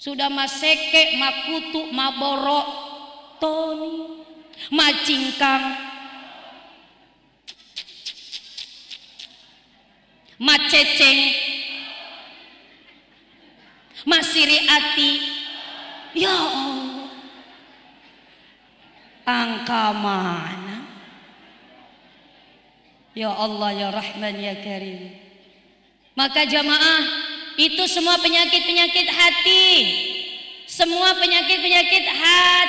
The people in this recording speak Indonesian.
Sudah maseke, makutu, maborok, toni, macingkang, maceceng, masiri ati. Ya Allah, angka mana? Ya Allah, ya Rahman, ya Karim. Maka jamaah, itu semua penyakit-penyakit hati, semua penyakit-penyakit hati.